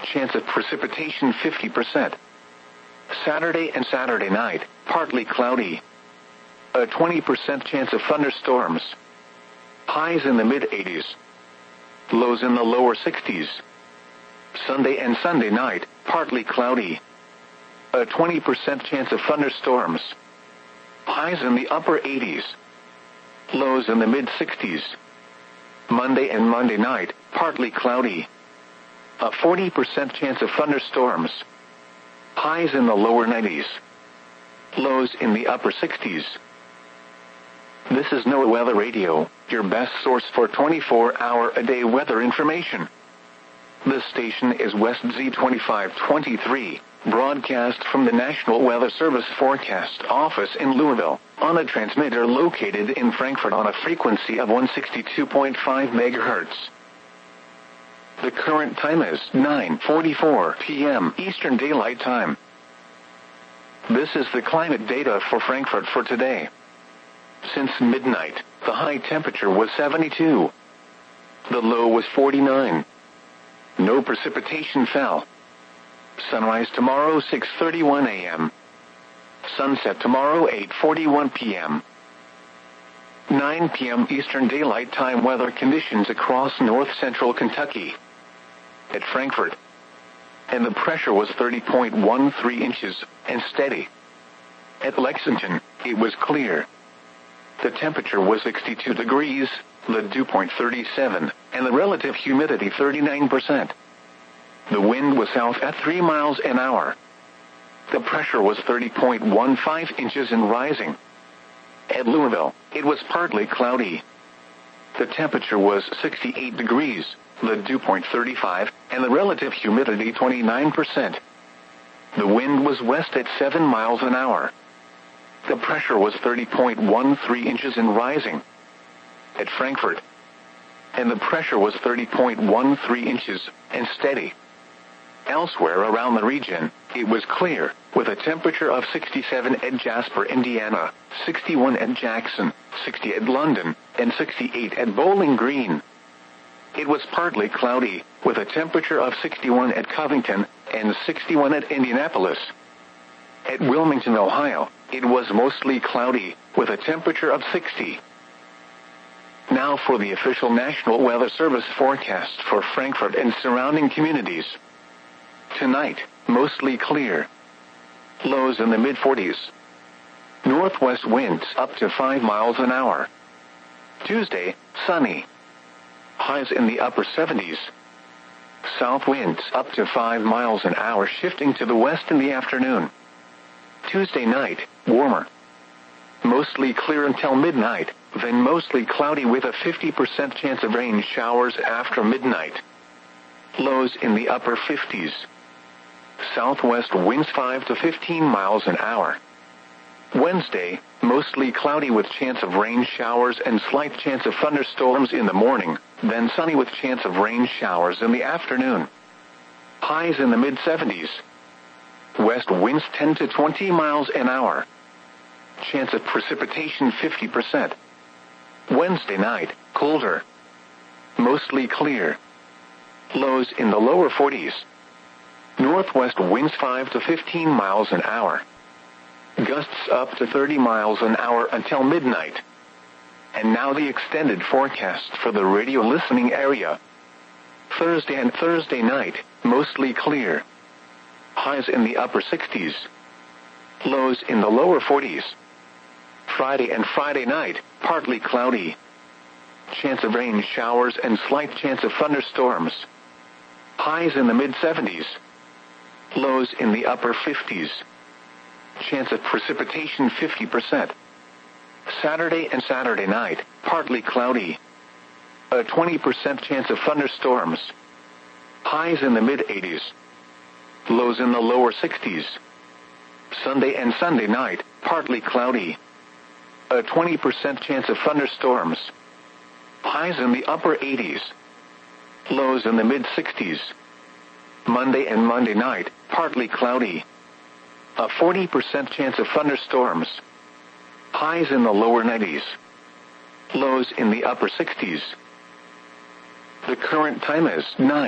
chance of precipitation 50%. Saturday and Saturday night, partly cloudy. A 20% chance of thunderstorms. Highs in the mid-80s. Lows in the lower 60s. Sunday and Sunday night, partly cloudy. A 20% chance of thunderstorms. Highs in the upper 80s. Lows in the mid-60s. Monday and Monday night, partly cloudy. A 40% chance of thunderstorms. Highs in the lower 90s. Lows in the upper 60s. This is NOAA Weather Radio, your best source for 24-hour-a-day weather information. This station is West Z2523, broadcast from the National Weather Service Forecast Office in Louisville, on a transmitter located in Frankfort on a frequency of 162.5 MHz. The current time is 9:44 p.m. Eastern Daylight Time. This is the climate data for Frankfort for today. Since midnight, the high temperature was 72. The low was 49. No precipitation fell. Sunrise tomorrow 6:31 a.m. Sunset tomorrow 8:41 p.m. 9 p.m. Eastern Daylight Time weather conditions across north-central Kentucky. At Frankfort. And the pressure was 30.13 inches, and steady. At Lexington, it was clear. The temperature was 62 degrees, the dew point 37, and the relative humidity 39%. The wind was south at 3 miles an hour. The pressure was 30.15 inches and rising. At Louisville, it was partly cloudy. The temperature was 68 degrees, the dew point 35, and the relative humidity 29%. The wind was west at 7 miles an hour. The pressure was 30.13 inches and rising. At Frankfort. And the pressure was 30.13 inches, and steady. Elsewhere around the region, it was clear, with a temperature of 67 at Jasper, Indiana, 61 at Jackson, 60 at London, and 68 at Bowling Green. It was partly cloudy, with a temperature of 61 at Covington, and 61 at Indianapolis. At Wilmington, Ohio, it was mostly cloudy, with a temperature of 60. Now for the official National Weather Service forecast for Frankfort and surrounding communities. Tonight, mostly clear. Lows in the mid-40s. Northwest winds up to 5 miles an hour. Tuesday, sunny. Highs in the upper 70s. South winds up to 5 miles an hour, shifting to the west in the afternoon. Tuesday night, warmer. Mostly clear until midnight, then mostly cloudy with a 50% chance of rain showers after midnight. Lows in the upper 50s. Southwest winds 5 to 15 miles an hour. Wednesday, mostly cloudy with chance of rain showers and slight chance of thunderstorms in the morning, then sunny with chance of rain showers in the afternoon. Highs in the mid-70s. West winds 10 to 20 miles an hour. Chance of precipitation 50%. Wednesday night, colder. Mostly clear. Lows in the lower 40s. Northwest winds 5 to 15 miles an hour. Gusts up to 30 miles an hour until midnight. And now the extended forecast for the radio listening area. Thursday and Thursday night, mostly clear. Highs in the upper 60s. Lows in the lower 40s. Friday and Friday night, partly cloudy. Chance of rain showers and slight chance of thunderstorms. Highs in the mid-70s. Lows in the upper 50s. Chance of precipitation 50%. Saturday and Saturday night, partly cloudy. A 20% chance of thunderstorms. Highs in the mid-80s. Lows in the lower 60s. Sunday and Sunday night, partly cloudy. A 20% chance of thunderstorms. Highs in the upper 80s. Lows in the mid-60s. Monday and Monday night, partly cloudy. A 40% chance of thunderstorms. Highs in the lower 90s. Lows in the upper 60s. The current time is 9.